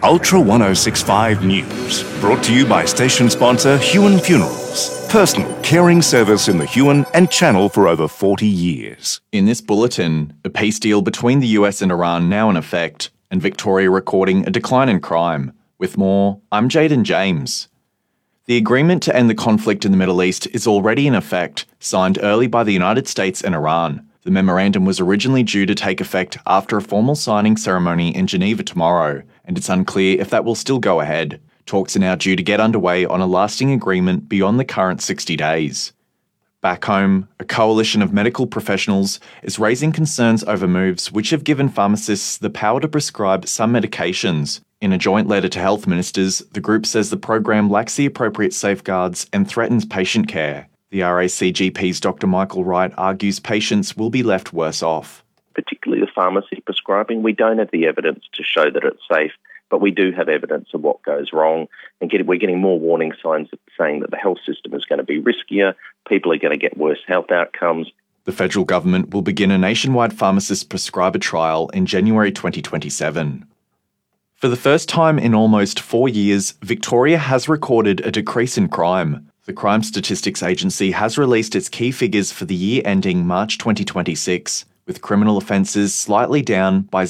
Ultra 1065 News, brought to you by station sponsor Huon Funerals, personal caring service in the Huon and Channel for over 40 years. In this bulletin, a peace deal between the US and Iran now in effect, and Victoria recording a decline in crime. With more, I'm Jaden James. The agreement to end the conflict in the Middle East is already in effect, signed early by the United States and Iran. The memorandum was originally due to take effect after a formal signing ceremony in Geneva tomorrow, and it's unclear if that will still go ahead. Talks are now due to get underway on a lasting agreement beyond the current 60 days. Back home, a coalition of medical professionals is raising concerns over moves which have given pharmacists the power to prescribe some medications. In a joint letter to health ministers, the group says the program lacks the appropriate safeguards and threatens patient care. The RACGP's Dr. Michael Wright argues patients will be left worse off. Particularly the pharmacy prescribing, we don't have the evidence to show that it's safe, but we do have evidence of what goes wrong. And we're getting more warning signs saying that the health system is going to be riskier, people are going to get worse health outcomes. The federal government will begin a nationwide pharmacist prescriber trial in January 2027. For the first time in almost 4 years, Victoria has recorded a decrease in crime. The Crime Statistics Agency has released its key figures for the year ending March 2026, with criminal offences slightly down by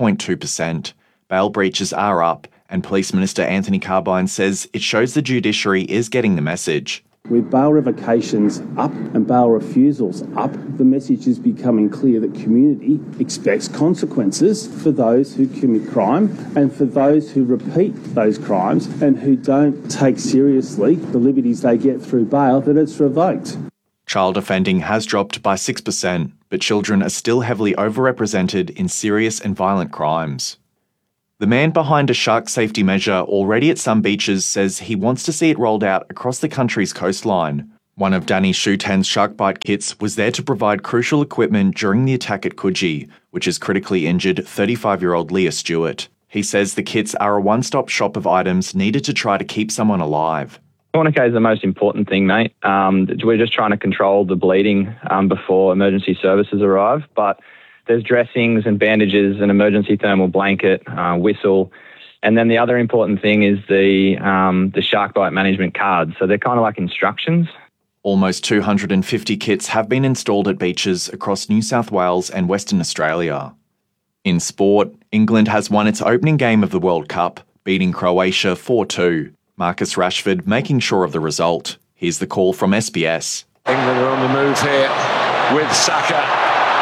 0.2%. Bail breaches are up, and Police Minister Anthony Carbine says it shows the judiciary is getting the message. With bail revocations up and bail refusals up, the message is becoming clear that community expects consequences for those who commit crime and for those who repeat those crimes and who don't take seriously the liberties they get through bail, that it's revoked. Child offending has dropped by 6%, but children are still heavily overrepresented in serious and violent crimes. The man behind a shark safety measure already at some beaches says he wants to see it rolled out across the country's coastline. One of Danny Shutan's shark bite kits was there to provide crucial equipment during the attack at Coogee, which has critically injured 35-year-old Leah Stewart. He says the kits are a one-stop shop of items needed to try to keep someone alive. Tourniquet is the most important thing, mate. We're just trying to control the bleeding before emergency services arrive, but there's dressings and bandages, an emergency thermal blanket, whistle, and then the other important thing is the shark bite management cards. So they're kind of like instructions. Almost 250 kits have been installed at beaches across New South Wales and Western Australia. In sport, England has won its opening game of the World Cup, beating Croatia 4-2. Marcus Rashford making sure of the result. Here's the call from SBS. England are on the move here with Saka.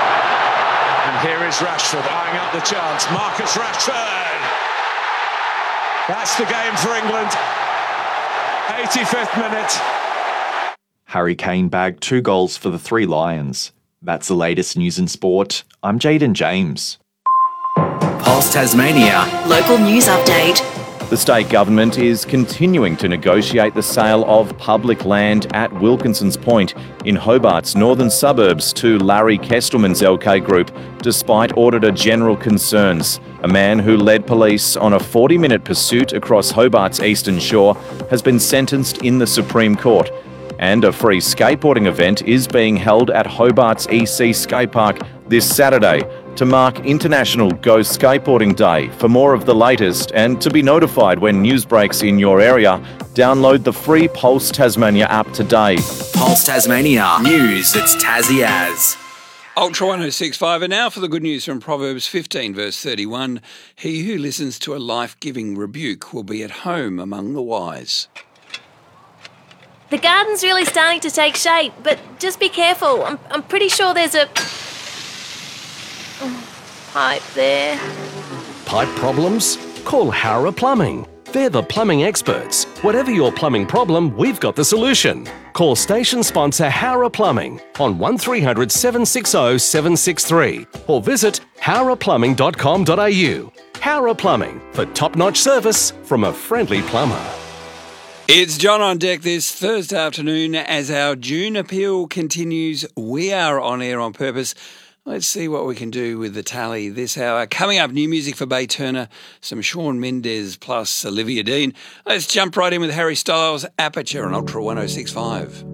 And here is Rashford eyeing up the chance. Marcus Rashford! That's the game for England. 85th minute. Harry Kane bagged 2 goals for the Three Lions. That's the latest news in sport. I'm Jaden James. Pulse Tasmania. Local news update. The state government is continuing to negotiate the sale of public land at Wilkinson's Point in Hobart's northern suburbs to Larry Kestelman's LK Group, despite Auditor General concerns. A man who led police on a 40-minute pursuit across Hobart's eastern shore has been sentenced in the Supreme Court. And a free skateboarding event is being held at Hobart's EC Skate Park this Saturday to mark International Go Skateboarding Day. For more of the latest and to be notified when news breaks in your area, download the free Pulse Tasmania app today. Pulse Tasmania. News that's Tassie as. Ultra 1065, and now for the good news from Proverbs 15 verse 31. He who listens to a life-giving rebuke will be at home among the wise. The garden's really starting to take shape, but just be careful. I'm pretty sure there's a pipe there. Pipe problems? Call Howrah Plumbing. They're the plumbing experts. Whatever your plumbing problem, we've got the solution. Call station sponsor Howrah Plumbing on 1300 760 763 or visit howrahplumbing.com.au. Howrah Plumbing, for top-notch service from a friendly plumber. It's John on deck this Thursday afternoon as our June appeal continues. We are on air on purpose. Let's see what we can do with the tally this hour. Coming up, new music for Bay Turner, some Shawn Mendes plus Olivia Dean. Let's jump right in with Harry Styles, Aperture on Ultra 1065.